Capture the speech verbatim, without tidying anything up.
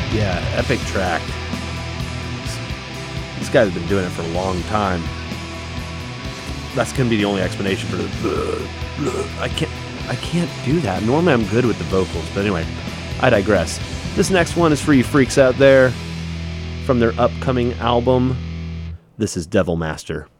Yeah, epic track. This guy's been doing it for a long time. That's gonna be the only explanation for the. I can't. I can't do that. Normally, I'm good with the vocals, but anyway, I digress. This next one is for you freaks out there, from their upcoming album. This is Devil Master.